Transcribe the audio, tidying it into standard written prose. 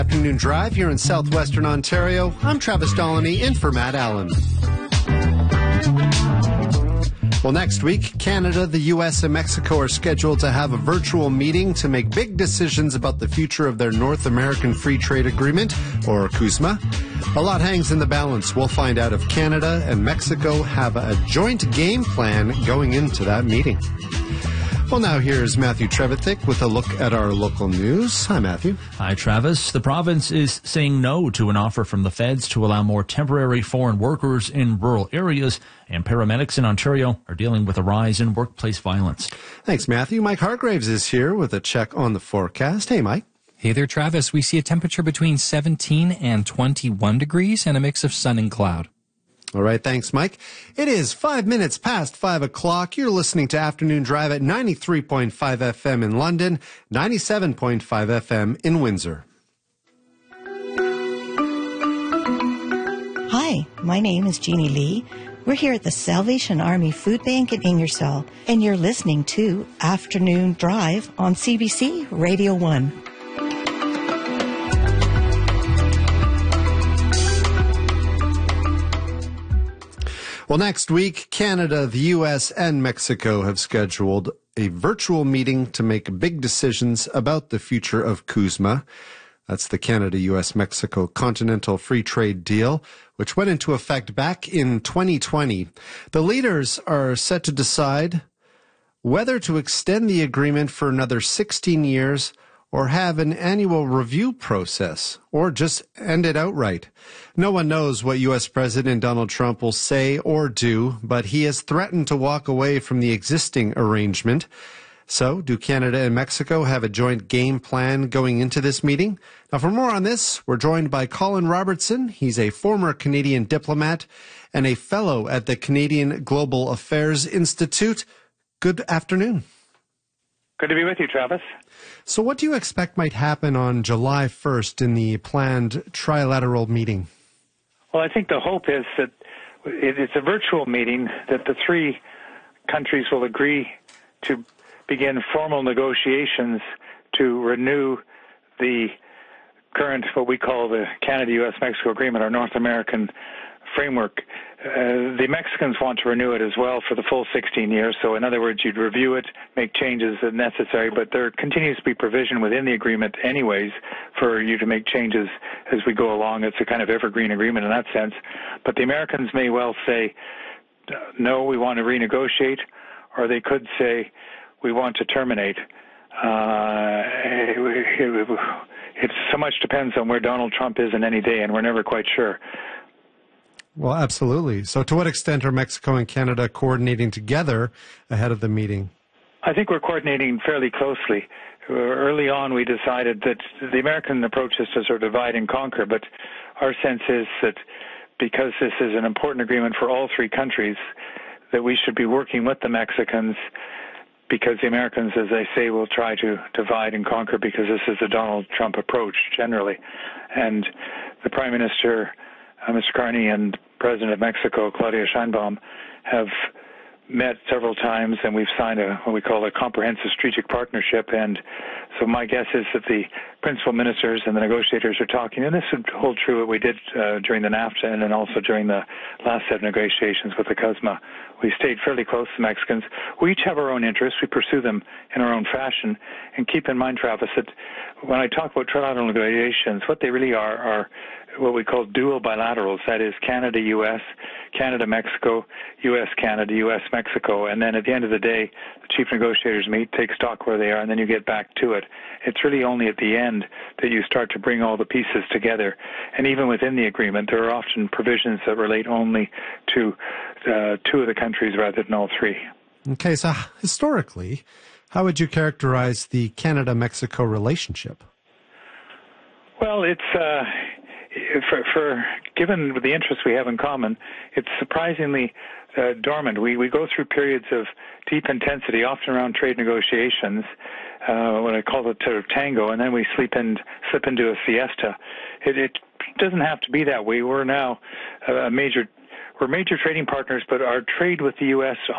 Afternoon Drive here in southwestern Ontario. I'm Travis Dolany in for Matt Allen. Well, next week, Canada, the U.S., and Mexico are scheduled to have a virtual meeting to make big decisions about the future of their North American Free Trade Agreement, or CUSMA. A lot hangs in the balance. We'll find out if Canada and Mexico have a joint game plan going into that meeting. Well, now here's Matthew Trevithick with a look at our local news. Hi, Matthew. Hi, Travis. The province is saying no to an offer from the feds to allow more temporary foreign workers in rural areas, and paramedics in Ontario are dealing with a rise in workplace violence. Thanks, Matthew. Mike Hargraves is here with a check on the forecast. Hey, Mike. Hey there, Travis. We see a temperature between 17 and 21 degrees and a mix of sun and cloud. All right, thanks, Mike. It is 5 minutes past 5 o'clock. You're listening to Afternoon Drive at 93.5 FM in London, 97.5 FM in Windsor. Hi, my name is Jeannie Lee. We're here at the Salvation Army Food Bank in Ingersoll, and you're listening to Afternoon Drive on CBC Radio 1. Well, next week, Canada, the U.S., and Mexico have scheduled a virtual meeting to make big decisions about the future of CUSMA. That's the Canada-U.S.-Mexico Continental Free Trade Deal, which went into effect back in 2020. The leaders are set to decide whether to extend the agreement for another 16 years or have an annual review process, or just end it outright. No one knows what U.S. President Donald Trump will say or do, but he has threatened to walk away from the existing arrangement. So, do Canada and Mexico have a joint game plan going into this meeting? Now, for more on this, we're joined by Colin Robertson. He's a former Canadian diplomat and a fellow at the Canadian Global Affairs Institute. Good afternoon. Good to be with you, Travis. So what do you expect might happen on July 1st in the planned trilateral meeting? Well, I think the hope is that it's a virtual meeting, that the three countries will agree to begin formal negotiations to renew the current, what we call the Canada-U.S.-Mexico Agreement, our North American framework. The Mexicans want to renew it as well for the full 16 years. So in other words, you'd review it, make changes as necessary, but there continues to be provision within the agreement anyways for you to make changes as we go along. It's a kind of evergreen agreement in that sense. But the Americans may well say, no, we want to renegotiate, or they could say, we want to terminate. It so much depends on where Donald Trump is in any day, and we're never quite sure. Well, absolutely. So to what extent are Mexico and Canada coordinating together ahead of the meeting? I think we're coordinating fairly closely. Early on, we decided that the American approach is to sort of divide and conquer, but our sense is that because this is an important agreement for all three countries, that we should be working with the Mexicans, because the Americans, as I say, will try to divide and conquer because this is the Donald Trump approach generally. And the Prime Minister, Mr. Carney, and President of Mexico, Claudia Sheinbaum, have met several times, and we've signed what we call a comprehensive strategic partnership. And so my guess is that the principal ministers and the negotiators are talking, and this would hold true what we did during the NAFTA and then also during the last set of negotiations with the CUSMA. We stayed fairly close to the Mexicans. We each have our own interests. We pursue them in our own fashion. And keep in mind, Travis, that when I talk about trilateral negotiations, what they really are what we call dual bilaterals. That is Canada-U.S., Canada-Mexico, U.S.-Canada, U.S.-Mexico. And then at the end of the day, the chief negotiators meet, take stock where they are, and then you get back to it. It's really only at the end that you start to bring all the pieces together. And even within the agreement, there are often provisions that relate only to two of the countries rather than all three. Okay, so historically, how would you characterize the Canada-Mexico relationship? Well, it's given the interests we have in common, it's surprisingly dormant. We go through periods of deep intensity, often around trade negotiations, what I call the sort of tango, and then we slip into a siesta. It doesn't have to be that way. We're now we're major trading partners, but our trade with the U.S.